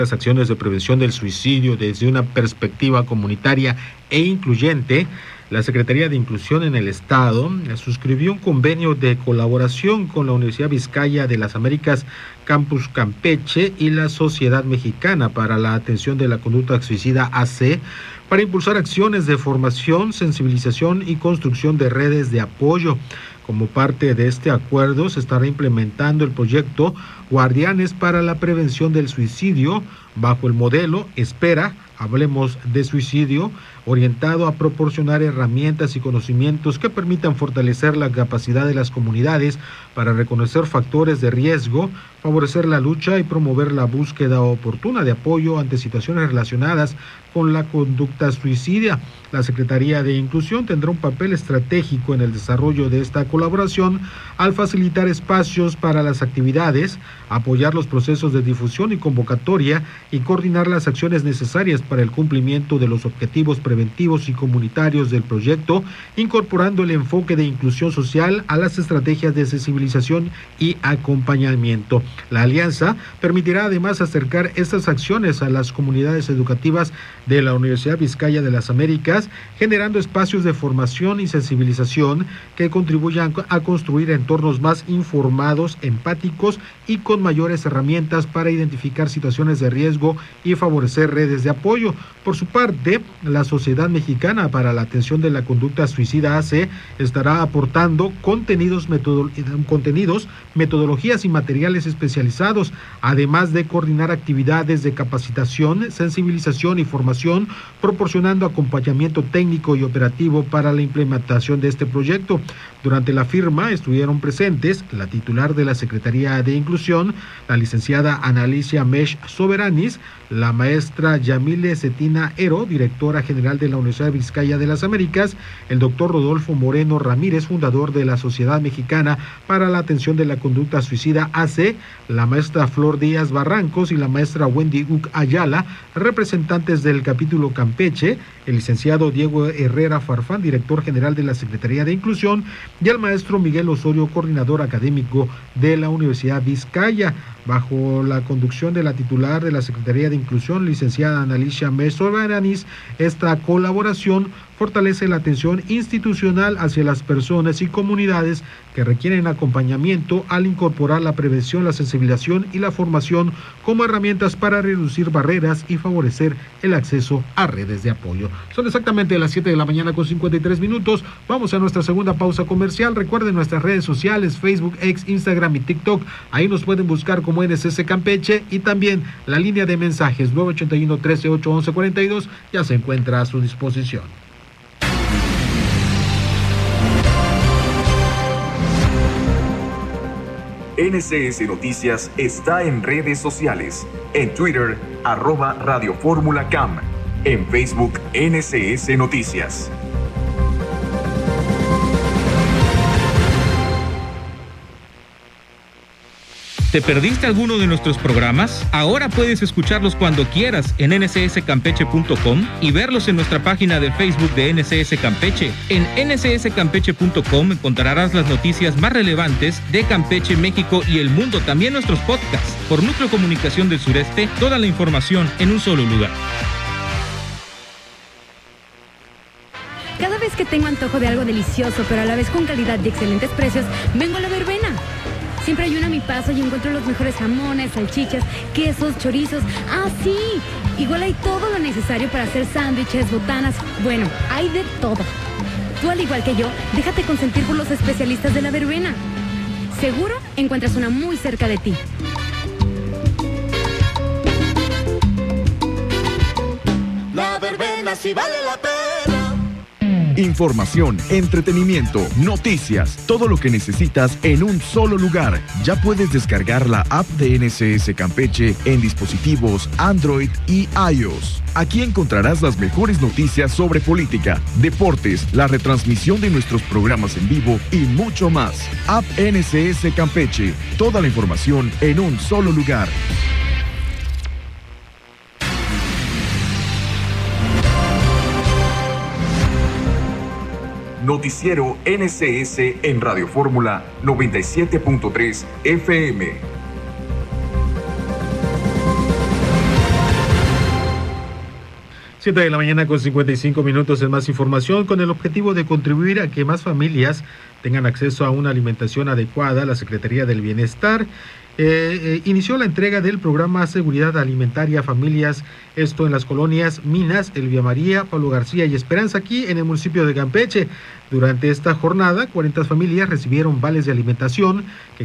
las acciones de prevención del suicidio desde una perspectiva comunitaria e incluyente, la Secretaría de Inclusión en el Estado suscribió un convenio de colaboración con la Universidad Vizcaya de las Américas Campus Campeche y la Sociedad Mexicana para la Atención de la Conducta Suicida AC para impulsar acciones de formación, sensibilización y construcción de redes de apoyo. Como parte de este acuerdo, se estará implementando el proyecto Guardianes para la Prevención del Suicidio bajo el modelo Espera, Hablemos de Suicidio, orientado a proporcionar herramientas y conocimientos que permitan fortalecer la capacidad de las comunidades para reconocer factores de riesgo, favorecer la lucha y promover la búsqueda oportuna de apoyo ante situaciones relacionadas con la conducta suicida. La Secretaría de Inclusión tendrá un papel estratégico en el desarrollo de esta colaboración al facilitar espacios para las actividades, apoyar los procesos de difusión y convocatoria y coordinar las acciones necesarias para el cumplimiento de los objetivos preventivos y comunitarios del proyecto, incorporando el enfoque de inclusión social a las estrategias de sensibilización y acompañamiento. La alianza permitirá además acercar estas acciones a las comunidades educativas de la Universidad Vizcaya de las Américas, generando espacios de formación y sensibilización que contribuyan a construir entornos más informados, empáticos y con mayores herramientas para identificar situaciones de riesgo y favorecer redes de apoyo. Por su parte, la Sociedad Mexicana para la Atención de la Conducta Suicida AC estará aportando contenidos, metodologías y materiales especializados, además de coordinar actividades de capacitación, sensibilización y formación, proporcionando acompañamiento técnico y operativo para la implementación de este proyecto. Durante la firma estuvieron presentes la titular de la Secretaría de Inclusión, la licenciada Analicia Mesh Soberanis, la maestra Yamile Cetina Ero, directora general de la Universidad Vizcaya de las Américas, el doctor Rodolfo Moreno Ramírez, fundador de la Sociedad Mexicana para la Atención de la Conducta Suicida AC, la maestra Flor Díaz Barrancos y la maestra Wendy Uc Ayala, representantes del capítulo Campeche, el licenciado Diego Herrera Farfán, director general de la Secretaría de Inclusión, y el maestro Miguel Osorio, coordinador académico de la Universidad Vizcaya. Bajo la conducción de la titular de la Secretaría de Inclusión, licenciada Analicia Mesoveranis, esta colaboración fortalece la atención institucional hacia las personas y comunidades que requieren acompañamiento al incorporar la prevención, la sensibilización y la formación como herramientas para reducir barreras y favorecer el acceso a redes de apoyo. Son exactamente las 7 de la mañana con 53 minutos. Vamos a nuestra segunda pausa comercial. Recuerden nuestras redes sociales, Facebook, X, Instagram y TikTok. Ahí nos pueden buscar como NSS Campeche, y también la línea de mensajes 981-13-811-42 ya se encuentra a su disposición. NSS Noticias está en redes sociales. En Twitter, @Radio Fórmula Cam. En Facebook, NSS Noticias. ¿Te perdiste alguno de nuestros programas? Ahora puedes escucharlos cuando quieras en nsscampeche.com y verlos en nuestra página de Facebook de NSS Campeche. En nsscampeche.com encontrarás las noticias más relevantes de Campeche, México y el mundo, también nuestros podcasts. Por Núcleo Comunicación del Sureste, toda la información en un solo lugar. Cada vez que tengo antojo de algo delicioso, pero a la vez con calidad y excelentes precios, vengo a La Verbena. Siempre hay una a mi paso y encuentro los mejores jamones, salchichas, quesos, chorizos. ¡Ah, sí! Igual hay todo lo necesario para hacer sándwiches, botanas. Bueno, hay de todo. Tú, al igual que yo, déjate consentir por los especialistas de La Verbena. Seguro encuentras una muy cerca de ti. La Verbena sí vale la pena. Información, entretenimiento, noticias, todo lo que necesitas en un solo lugar. Ya puedes descargar la app de NSS Campeche en dispositivos Android y iOS. Aquí encontrarás las mejores noticias sobre política, deportes, la retransmisión de nuestros programas en vivo y mucho más. App NSS Campeche, toda la información en un solo lugar. Noticiero NSS en Radio Fórmula 97.3 FM. 7 de la mañana con 55 minutos en más información. Con el objetivo de contribuir a que más familias tengan acceso a una alimentación adecuada, la Secretaría del Bienestar inició la entrega del programa Seguridad Alimentaria a Familias, esto en las colonias Minas, Elvia María, Pablo García y Esperanza, aquí en el municipio de Campeche. Durante esta jornada, 40 familias recibieron vales de alimentación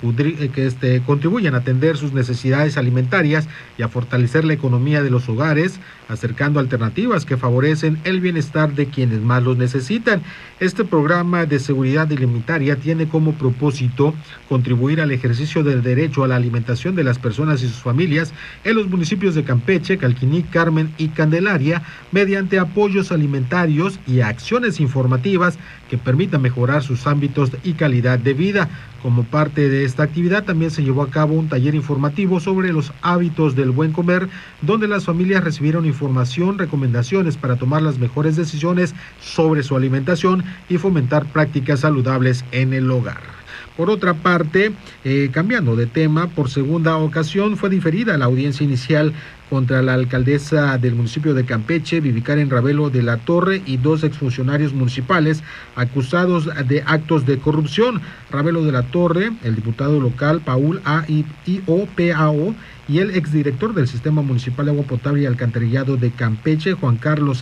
que contribuyen a atender sus necesidades alimentarias y a fortalecer la economía de los hogares, acercando alternativas que favorecen el bienestar de quienes más los necesitan. Este programa de seguridad alimentaria tiene como propósito contribuir al ejercicio del derecho a la alimentación de las personas y sus familias en los municipios de Campeche, Calquiní, Carmen y Candelaria, mediante apoyos alimentarios y acciones informativas que permitan mejorar sus ámbitos y calidad de vida. Como parte de esta actividad también se llevó a cabo un taller informativo sobre los hábitos del buen comer, donde las familias recibieron información, recomendaciones para tomar las mejores decisiones sobre su alimentación y fomentar prácticas saludables en el hogar. Por otra parte, cambiando de tema, por segunda ocasión fue diferida la audiencia inicial contra la alcaldesa del municipio de Campeche, Vivicarmen Ravelo de la Torre, y 2 exfuncionarios municipales acusados de actos de corrupción. Ravelo de la Torre, el diputado local Paul A.I.O.P.A.O., y el exdirector del Sistema Municipal de Agua Potable y Alcantarillado de Campeche, Juan Carlos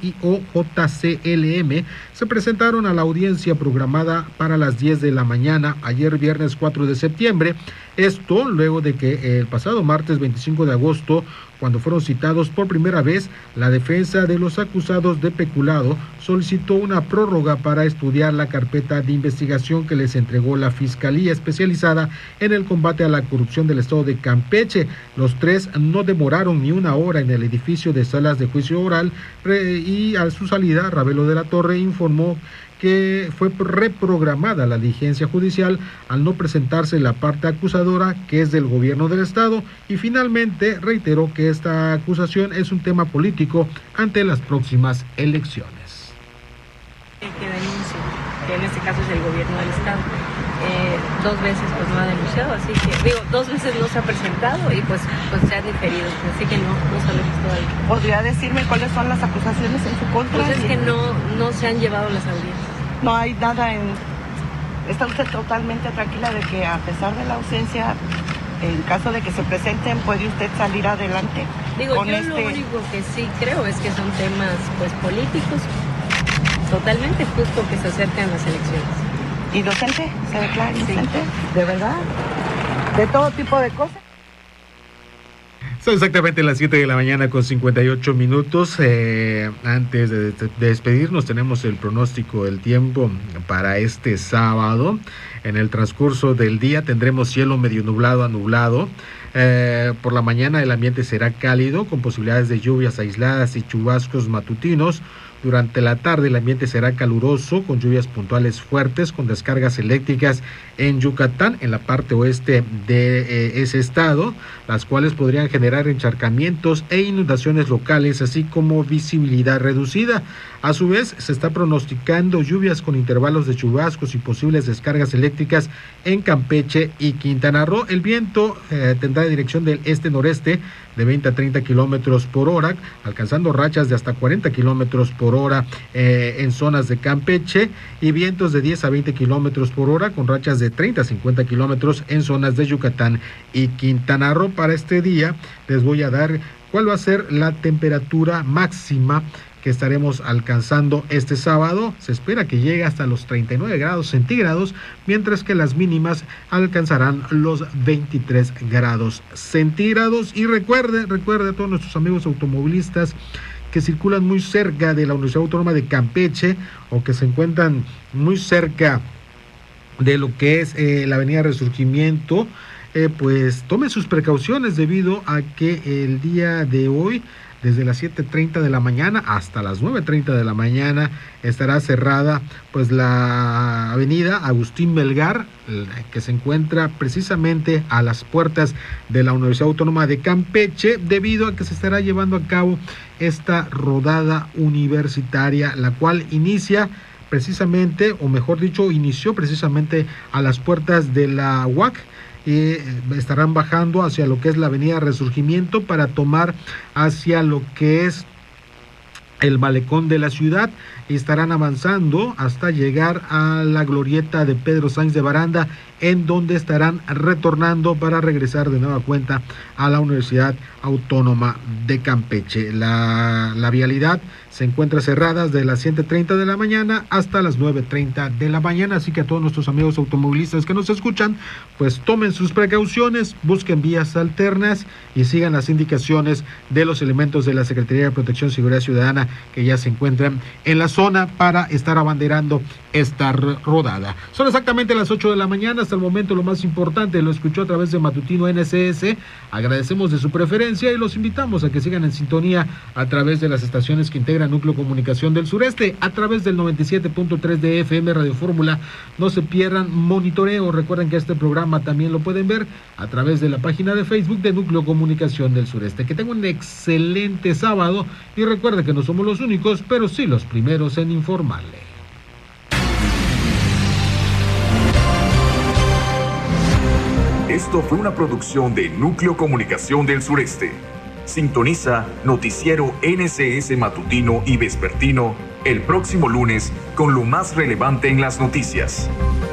L.I.O.J.C.L.M., se presentaron a la audiencia programada para las 10 de la mañana, ayer viernes 4 de septiembre. Esto luego de que el pasado martes 25 de agosto, cuando fueron citados por primera vez, la defensa de los acusados de peculado solicitó una prórroga para estudiar la carpeta de investigación que les entregó la Fiscalía Especializada en el Combate a la Corrupción del Estado de Campeche. Los 3 no demoraron ni una hora en el edificio de salas de juicio oral y a su salida, Ravelo de la Torre informó que fue reprogramada la diligencia judicial al no presentarse la parte acusadora, que es del gobierno del estado, y finalmente reiteró que esta acusación es un tema político ante las próximas elecciones. Que denuncie, que en este caso es el gobierno del estado. 2 veces pues no ha denunciado, así que 2 veces no se ha presentado y pues se ha diferido, así que no sabemos todavía. ¿Podría decirme cuáles son las acusaciones en su contra? Pues es que no se han llevado las audiencias. No hay nada ¿Está usted totalmente tranquila de que a pesar de la ausencia, en caso de que se presenten, puede usted salir adelante? Yo lo único que sí creo es que son temas pues políticos, totalmente justo que se acercan las elecciones. ¿Inocente? ¿Se declara inocente? ¿De verdad? ¿De todo tipo de cosas? Son exactamente las 7 de la mañana con 58 minutos. Antes de despedirnos, tenemos el pronóstico del tiempo para este sábado. En el transcurso del día tendremos cielo medio nublado a nublado. Por la mañana el ambiente será cálido, con posibilidades de lluvias aisladas y chubascos matutinos. Durante la tarde el ambiente será caluroso, con lluvias puntuales fuertes, con descargas eléctricas en Yucatán, en la parte oeste de ese estado, las cuales podrían generar encharcamientos e inundaciones locales, así como visibilidad reducida. A su vez, se está pronosticando lluvias con intervalos de chubascos y posibles descargas eléctricas en Campeche y Quintana Roo. El viento tendrá dirección del este-noreste de 20 a 30 kilómetros por hora, alcanzando rachas de hasta 40 kilómetros por hora en zonas de Campeche, y vientos de 10 a 20 kilómetros por hora con rachas de 30 a 50 kilómetros en zonas de Yucatán y Quintana Roo. Para este día les voy a dar cuál va a ser la temperatura máxima que estaremos alcanzando este sábado. Se espera que llegue hasta los 39 grados centígrados, mientras que las mínimas alcanzarán los 23 grados centígrados. Y recuerde a todos nuestros amigos automovilistas que circulan muy cerca de la Universidad Autónoma de Campeche o que se encuentran muy cerca de lo que es la Avenida Resurgimiento, pues tomen sus precauciones debido a que el día de hoy, desde las 7:30 de la mañana hasta las 9:30 de la mañana, estará cerrada pues la avenida Agustín Melgar, que se encuentra precisamente a las puertas de la Universidad Autónoma de Campeche, debido a que se estará llevando a cabo esta rodada universitaria, la cual inició precisamente a las puertas de la UAC, y estarán bajando hacia lo que es la avenida Resurgimiento para tomar hacia lo que es el malecón de la ciudad y estarán avanzando hasta llegar a la glorieta de Pedro Sainz de Baranda, en donde estarán retornando para regresar de nueva cuenta a la Universidad Autónoma de Campeche. La vialidad se encuentra cerrada desde las 7:30 de la mañana hasta las 9:30 de la mañana, así que a todos nuestros amigos automovilistas que nos escuchan, pues tomen sus precauciones, busquen vías alternas y sigan las indicaciones de los elementos de la Secretaría de Protección y Seguridad Ciudadana que ya se encuentran en la zona para estar abanderando esta rodada. Son exactamente las 8 de la mañana, hasta el momento lo más importante lo escuchó a través de Matutino NSS. Agradecemos de su preferencia y los invitamos a que sigan en sintonía a través de las estaciones que integran Núcleo Comunicación del Sureste, a través del 97.3 de FM Radio Fórmula. No se pierdan Monitoreo. Recuerden que este programa también lo pueden ver a través de la página de Facebook de Núcleo Comunicación del Sureste. Que tengan un excelente sábado y recuerden que no somos los únicos, pero sí los primeros en informarle. Esto fue una producción de Núcleo Comunicación del Sureste. Sintoniza Noticiero NSS Matutino y Vespertino el próximo lunes con lo más relevante en las noticias.